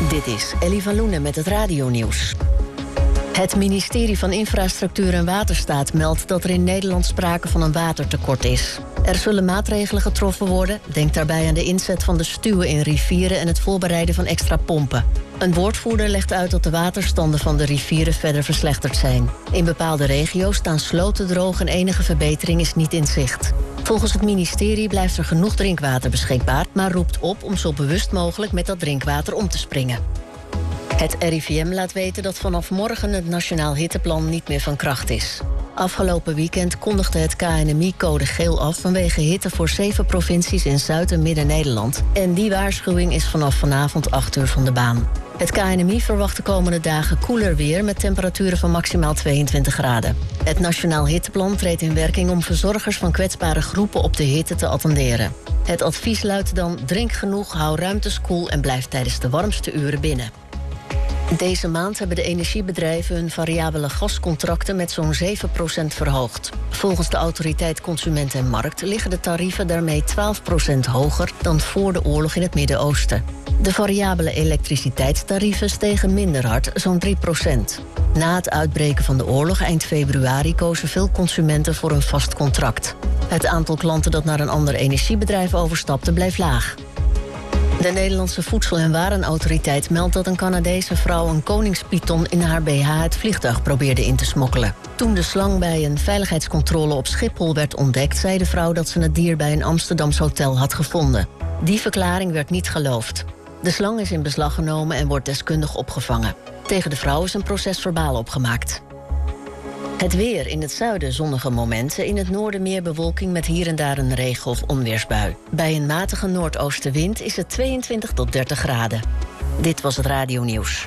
Dit is Ellie van Loenen met het radionieuws. Het ministerie van Infrastructuur en Waterstaat meldt dat er in Nederland sprake van een watertekort is. Er zullen maatregelen getroffen worden. Denk daarbij aan de inzet van de stuwen in rivieren en het voorbereiden van extra pompen. Een woordvoerder legt uit dat de waterstanden van de rivieren verder verslechterd zijn. In bepaalde regio's staan sloten droog en enige verbetering is niet in zicht. Volgens het ministerie blijft er genoeg drinkwater beschikbaar, maar roept op om zo bewust mogelijk met dat drinkwater om te springen. Het RIVM laat weten dat vanaf morgen het Nationaal Hitteplan niet meer van kracht is. Afgelopen weekend kondigde het KNMI code geel af vanwege hitte voor 7 provincies in Zuid- en Midden-Nederland. En die waarschuwing is vanaf vanavond 8 uur van de baan. Het KNMI verwacht de komende dagen koeler weer met temperaturen van maximaal 22 graden. Het Nationaal Hitteplan treedt in werking om verzorgers van kwetsbare groepen op de hitte te attenderen. Het advies luidt dan: drink genoeg, hou ruimtes koel en blijf tijdens de warmste uren binnen. Deze maand hebben de energiebedrijven hun variabele gascontracten met zo'n 7% verhoogd. Volgens de Autoriteit Consument en Markt liggen de tarieven daarmee 12% hoger dan voor de oorlog in het Midden-Oosten. De variabele elektriciteitstarieven stegen minder hard, zo'n 3%. Na het uitbreken van de oorlog eind februari kozen veel consumenten voor een vast contract. Het aantal klanten dat naar een ander energiebedrijf overstapte bleef laag. De Nederlandse Voedsel- en Warenautoriteit meldt dat een Canadese vrouw een koningspython in haar BH het vliegtuig probeerde in te smokkelen. Toen de slang bij een veiligheidscontrole op Schiphol werd ontdekt, zei de vrouw dat ze het dier bij een Amsterdams hotel had gevonden. Die verklaring werd niet geloofd. De slang is in beslag genomen en wordt deskundig opgevangen. Tegen de vrouw is een procesverbaal opgemaakt. Het weer: in het zuiden zonnige momenten, in het noorden meer bewolking met hier en daar een regen- of onweersbui. Bij een matige noordoostenwind is het 22 tot 30 graden. Dit was het radionieuws.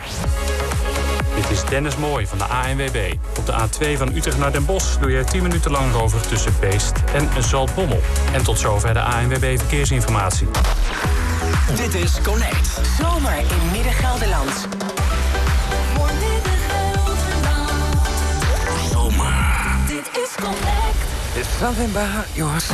Dit is Dennis Mooij van de ANWB. Op de A2 van Utrecht naar Den Bosch doe je 10 minuten lang over tussen Beest en Zaltbommel. En tot zover de ANWB Verkeersinformatie. Dit is Connect. Zomer in Midden-Gelderland. Zomer. Dit is Connect. There's something about yours.